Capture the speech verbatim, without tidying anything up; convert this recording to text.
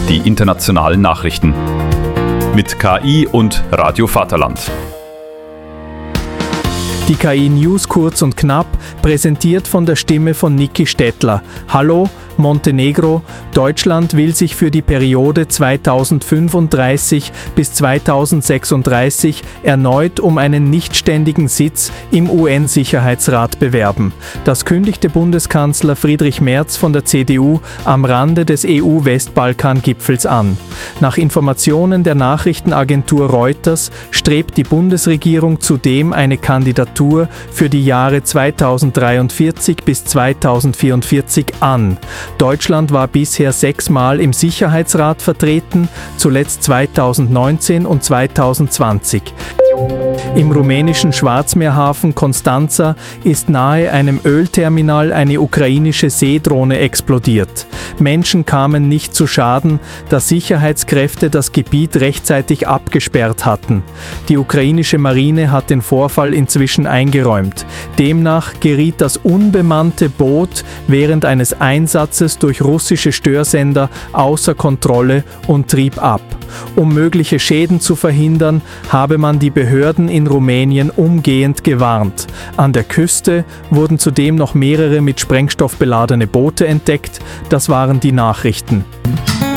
die internationalen Nachrichten. Mit K I und Radio Vaterland. Die K I-News kurz und knapp, präsentiert von der Stimme von Niki Stettler. Hallo, Montenegro. Deutschland will sich für die Periode zweitausendfünfunddreißig bis zweitausendsechsunddreißig erneut um einen nichtständigen Sitz im U N-Sicherheitsrat bewerben. Das kündigte Bundeskanzler Friedrich Merz von der C D U am Rande des E U-Westbalkan-Gipfels an. Nach Informationen der Nachrichtenagentur Reuters strebt die Bundesregierung zudem eine Kandidatur für die Jahre zweitausenddreiundvierzig bis zweitausendvierundvierzig an. Deutschland war bisher sechsmal im Sicherheitsrat vertreten, zuletzt zweitausendneunzehn und zweitausendzwanzig. Im rumänischen Schwarzmeerhafen Constanța ist nahe einem Ölterminal eine ukrainische Seedrohne explodiert. Menschen kamen nicht zu Schaden, da Sicherheitskräfte das Gebiet rechtzeitig abgesperrt hatten. Die ukrainische Marine hat den Vorfall inzwischen eingeräumt. Demnach geriet das unbemannte Boot während eines Einsatzes durch russische Störsender außer Kontrolle und trieb ab. Um mögliche Schäden zu verhindern, habe man die Behörden in Rumänien umgehend gewarnt. An der Küste wurden zudem noch mehrere mit Sprengstoff beladene Boote entdeckt. Das waren die Nachrichten.